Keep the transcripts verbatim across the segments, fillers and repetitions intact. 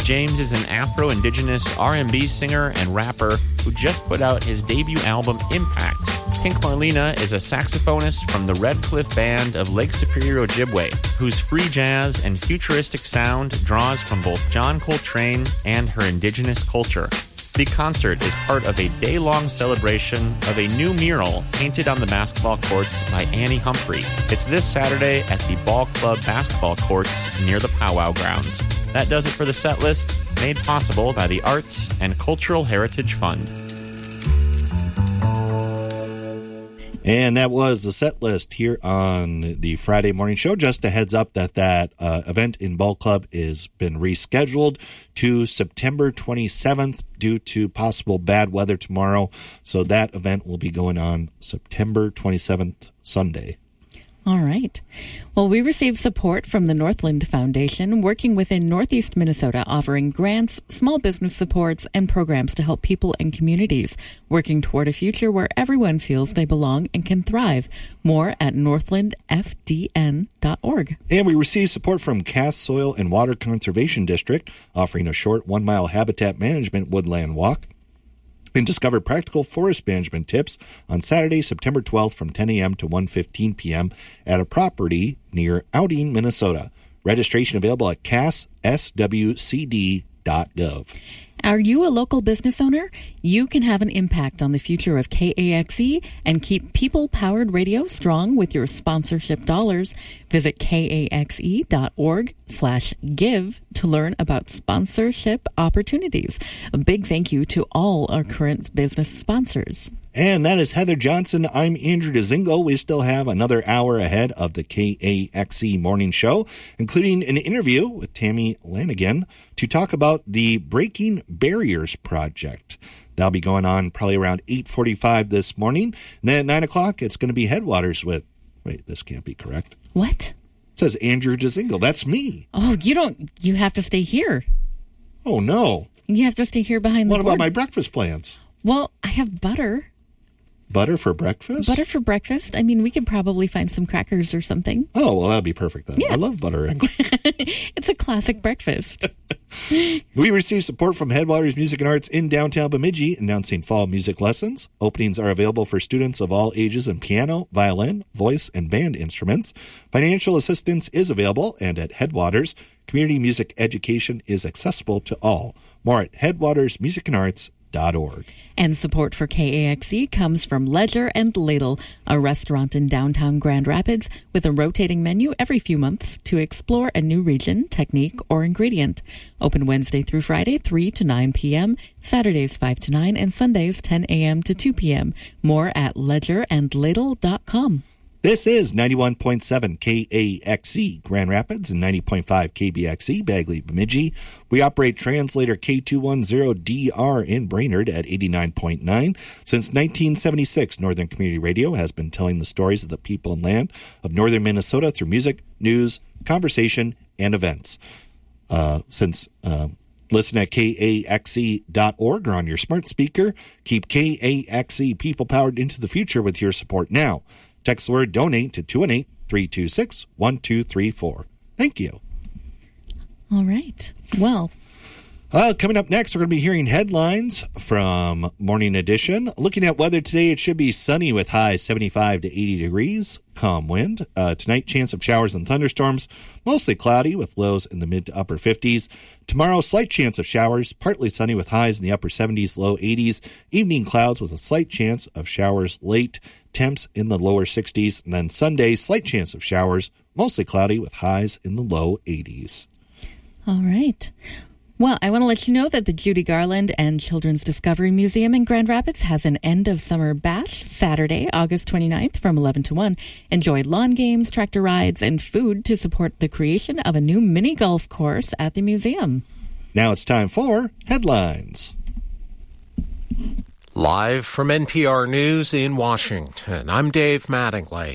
James is an Afro-Indigenous R and B singer and rapper who just put out his debut album, Impact. Pink Marlena is a saxophonist from the Red Cliff Band of Lake Superior, Ojibwe, whose free jazz and futuristic sound draws from both John Coltrane and her indigenous culture. The concert is part of a day-long celebration of a new mural painted on the basketball courts by Annie Humphrey. It's this Saturday at the Ball Club basketball courts near the Powwow Grounds. That does it for the set list, made possible by the Arts and Cultural Heritage Fund. And that was the set list here on the Friday morning show. Just a heads up that that uh, event in Ball Club has been rescheduled to September twenty-seventh due to possible bad weather tomorrow. So that event will be going on September twenty-seventh, Sunday. All right. Well, we received support from the Northland Foundation, working within Northeast Minnesota, offering grants, small business supports, and programs to help people and communities, working toward a future where everyone feels they belong and can thrive. More at northland f d n dot org. And we received support from Cass Soil and Water Conservation District, offering a short one-mile habitat management woodland walk. And discover practical forest management tips on Saturday, September twelfth from ten a.m. to one fifteen p.m. at a property near Outing, Minnesota. Registration available at cass s w c d dot gov. Are you a local business owner? You can have an impact on the future of K A X E and keep people-powered radio strong with your sponsorship dollars. Visit kaxe.org slash give to learn about sponsorship opportunities. A big thank you to all our current business sponsors. And that is Heather Johnson. I'm Andrew DeZingo. We still have another hour ahead of the K A X E Morning Show, including an interview with Tammy Lanigan to talk about the Breaking Barriers Project. That'll be going on probably around eight forty-five this morning. And then at nine o'clock, it's going to be Headwaters with... Wait, this can't be correct. What? It says Andrew DeZingo. That's me. Oh, you don't... You have to stay here. Oh, no. You have to stay here behind the What board. about my breakfast plans? Well, I have butter. Butter for breakfast? Butter for breakfast? I mean, we could probably find some crackers or something. Oh, well, that'd be perfect then. Yeah. I love butter. And It's a classic breakfast. We received support from Headwaters Music and Arts in downtown Bemidji, announcing fall music lessons. Openings are available for students of all ages in piano, violin, voice, and band instruments. Financial assistance is available, and at Headwaters, community music education is accessible to all. More at headwaters music and arts dot org. And support for K A X E comes from Ledger and Ladle, a restaurant in downtown Grand Rapids with a rotating menu every few months to explore a new region, technique, or ingredient. Open Wednesday through Friday, three to nine p.m., Saturdays five to nine, and Sundays ten a.m. to two p.m. More at ledger and ladle dot com. This is ninety-one point seven K A X E Grand Rapids and ninety point five K B X E Bagley Bemidji. We operate translator K two ten D R in Brainerd at eighty-nine point nine. Since nineteen seventy-six, Northern Community Radio has been telling the stories of the people and land of northern Minnesota through music, news, conversation, and events. Uh, since uh, listen at K A X E dot org or on your smart speaker. Keep K A X E people-powered into the future with your support now. Text the word donate to two one eight, three two six, one two three four. Thank you. All right. Well, Uh, coming up next, we're going to be hearing headlines from Morning Edition. Looking at weather today, it should be sunny with highs seventy-five to eighty degrees. Calm wind. Uh, tonight, chance of showers and thunderstorms. Mostly cloudy with lows in the mid to upper fifties. Tomorrow, slight chance of showers. Partly sunny with highs in the upper seventies, low eighties. Evening clouds with a slight chance of showers late. Temps in the lower sixties. And then Sunday, slight chance of showers. Mostly cloudy with highs in the low eighties. all right. Well, I want to let you know that the Judy Garland and Children's Discovery Museum in Grand Rapids has an end-of-summer bash Saturday, August twenty-ninth from eleven to one. Enjoy lawn games, tractor rides, and food to support the creation of a new mini golf course at the museum. Now it's time for headlines. Live from N P R News in Washington, I'm Dave Mattingly.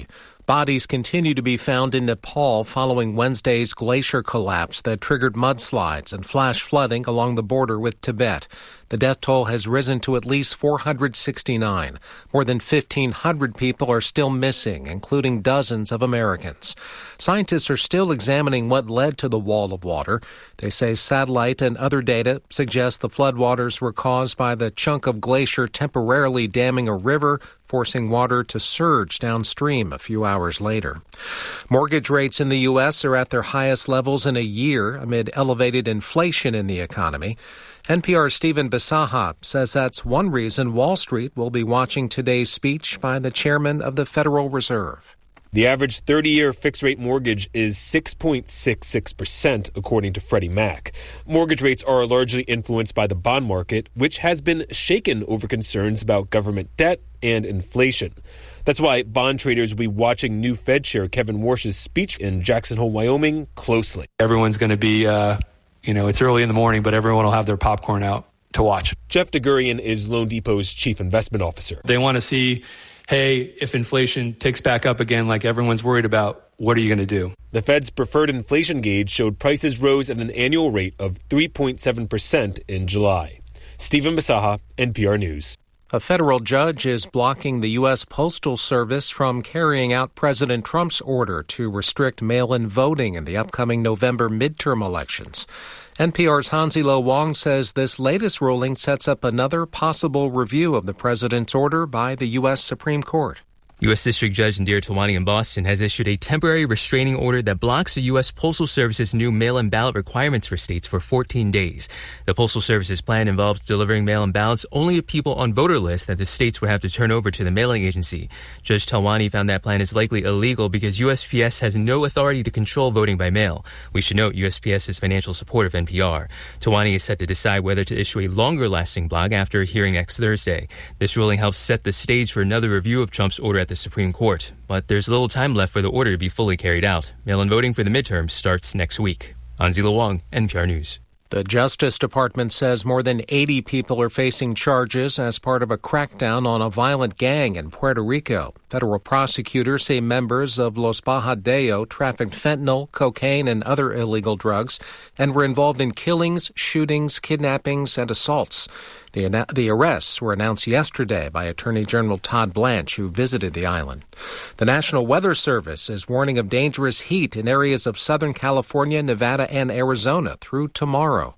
Bodies continue to be found in Nepal following Wednesday's glacier collapse that triggered mudslides and flash flooding along the border with Tibet. The death toll has risen to at least four hundred sixty-nine. More than fifteen hundred people are still missing, including dozens of Americans. Scientists are still examining what led to the wall of water. They say satellite and other data suggest the floodwaters were caused by the chunk of glacier temporarily damming a river, forcing water to surge downstream a few hours later. Mortgage rates in the U S are at their highest levels in a year amid elevated inflation in the economy. N P R's Stephen Bisaha says that's one reason Wall Street will be watching today's speech by the chairman of the Federal Reserve. The average thirty-year fixed-rate mortgage is six point six six percent, according to Freddie Mac. Mortgage rates are largely influenced by the bond market, which has been shaken over concerns about government debt and inflation. That's why bond traders will be watching new Fed Chair Kevin Warsh's speech in Jackson Hole, Wyoming, closely. Everyone's going to be, uh, you know, it's early in the morning, but everyone will have their popcorn out to watch. Jeff DeGurian is Loan Depot's chief investment officer. They want to see, hey, if inflation ticks back up again like everyone's worried about, what are you going to do? The Fed's preferred inflation gauge showed prices rose at an annual rate of three point seven percent in July. Stephen Bisaha, N P R News. A federal judge is blocking the U S Postal Service from carrying out President Trump's order to restrict mail-in voting in the upcoming November midterm elections. N P R's Hansi-Lo Wong says this latest ruling sets up another possible review of the president's order by the U S Supreme Court. U S District Judge Indira Tawani in Boston has issued a temporary restraining order that blocks the U S Postal Service's new mail-in ballot requirements for states for fourteen days. The Postal Service's plan involves delivering mail-in ballots only to people on voter lists that the states would have to turn over to the mailing agency. Judge Tawani found that plan is likely illegal because U S P S has no authority to control voting by mail. We should note U S P S is financial support of N P R. Tawani is set to decide whether to issue a longer-lasting block after a hearing next Thursday. This ruling helps set the stage for another review of Trump's order at the Supreme Court, but there's little time left for the order to be fully carried out. Mail-in voting for the midterms starts next week. Hansi-Lo Wong, N P R News. The Justice Department says more than eighty people are facing charges as part of a crackdown on a violent gang in Puerto Rico. Federal prosecutors say members of Los Bajadeo trafficked fentanyl, cocaine, and other illegal drugs and were involved in killings, shootings, kidnappings, and assaults. The, the arrests were announced yesterday by Attorney General Todd Blanche, who visited the island. The National Weather Service is warning of dangerous heat in areas of Southern California, Nevada, and Arizona through tomorrow.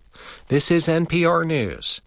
This is N P R News.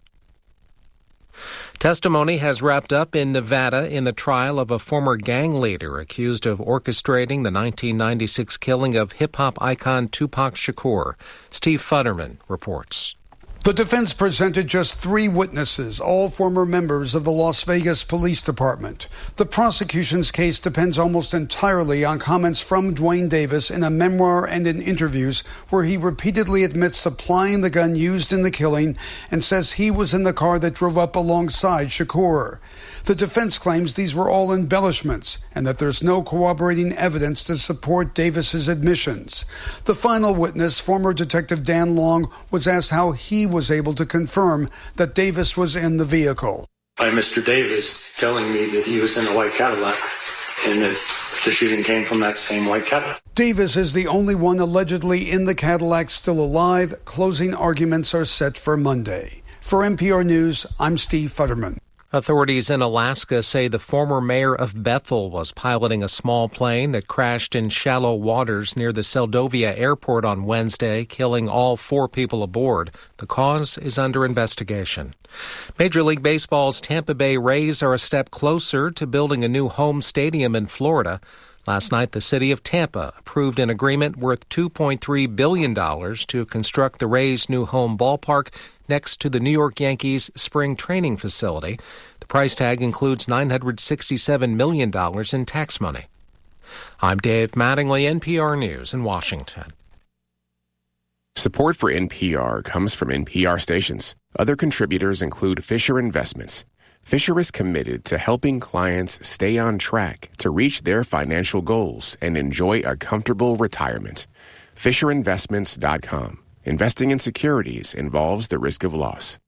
Testimony has wrapped up in Nevada in the trial of a former gang leader accused of orchestrating the nineteen ninety-six killing of hip-hop icon Tupac Shakur. Steve Futterman reports. The defense presented just three witnesses, all former members of the Las Vegas Police Department. The prosecution's case depends almost entirely on comments from Duane Davis in a memoir and in interviews where he repeatedly admits supplying the gun used in the killing and says he was in the car that drove up alongside Shakur. The defense claims these were all embellishments and that there's no corroborating evidence to support Davis's admissions. The final witness, former Detective Dan Long, was asked how he was able to confirm that Davis was in the vehicle. By Mister Davis telling me that he was in a white Cadillac and that the shooting came from that same white Cadillac. Davis is the only one allegedly in the Cadillac still alive. Closing arguments are set for Monday. For N P R News, I'm Steve Futterman. Authorities in Alaska say the former mayor of Bethel was piloting a small plane that crashed in shallow waters near the Seldovia airport on Wednesday, killing all four people aboard. The cause is under investigation. Major League Baseball's Tampa Bay Rays are a step closer to building a new home stadium in Florida. Last night, the city of Tampa approved an agreement worth two point three billion dollars to construct the Rays' new home ballpark next to the New York Yankees' spring training facility. The price tag includes nine hundred sixty-seven million dollars in tax money. I'm Dave Mattingly, N P R News in Washington. Support for N P R comes from N P R stations. Other contributors include Fisher Investments. Fisher is committed to helping clients stay on track to reach their financial goals and enjoy a comfortable retirement. Fisher Investments dot com. Investing in securities involves the risk of loss.